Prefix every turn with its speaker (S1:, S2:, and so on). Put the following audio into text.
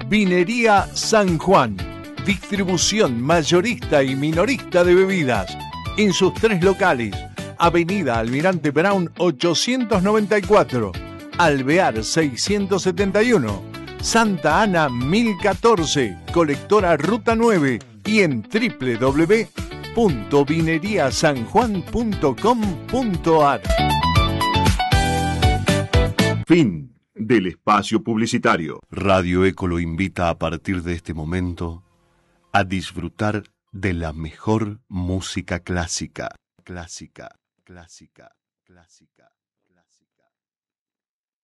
S1: Vinería San Juan. Distribución mayorista y minorista de bebidas. En sus 3 locales. Avenida Almirante Brown 894. Alvear 671. Santa Ana 1014. Colectora Ruta 9. Y en www.vineriasanjuan.com.ar.
S2: Fin del espacio publicitario.
S3: Radio Eco lo invita a partir de este momento a disfrutar de la mejor música clásica. Clásica, clásica, clásica.